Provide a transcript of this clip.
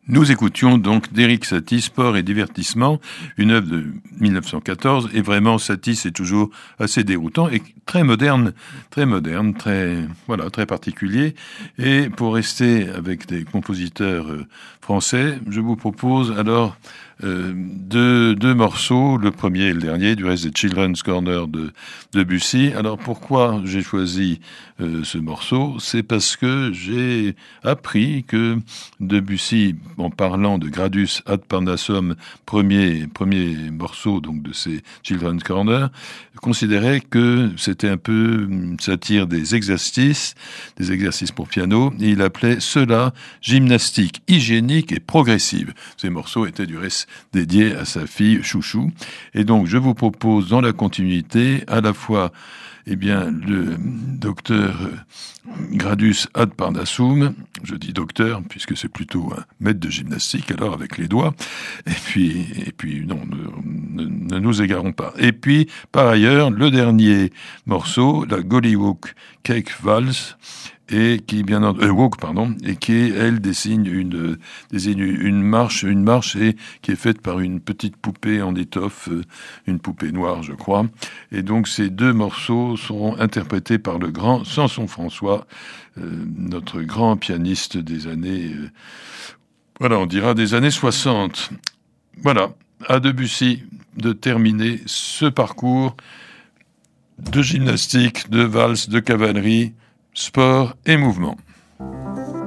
Nous écoutions donc d'Erik Satie, Sport et divertissement, une œuvre de 1914, et vraiment Satie c'est toujours assez déroutant et très moderne, très particulier. Et pour rester avec des compositeurs français, je vous propose alors deux morceaux, le premier et le dernier, du reste des Children's Corner de Debussy. Alors pourquoi j'ai choisi ce morceau? C'est parce que j'ai appris que Debussy, en parlant de Gradus ad Parnassum, premier morceau donc de ces Children's Corner, considérait que c'était un peu une satire des exercices pour piano, et il appelait cela gymnastique hygiénique et progressive. Ces morceaux étaient du reste dédiés à sa fille Chouchou. Et donc je vous propose dans la continuité à la fois le docteur Gradus ad Parnassum, je dis docteur puisque c'est plutôt un maître de gymnastique alors avec les doigts, et puis non, ne nous égarons pas. Et puis par ailleurs le dernier morceau, la Gollywog Cake Waltz, et qui elle dessine une marche et qui est faite par une petite poupée en étoffe, une poupée noire je crois. Et donc ces deux morceaux seront interprétés par le grand Samson François, notre grand pianiste des années on dira des années 60. Voilà, à Debussy de terminer ce parcours de gymnastique, de valse, de cavalerie, sport et mouvement.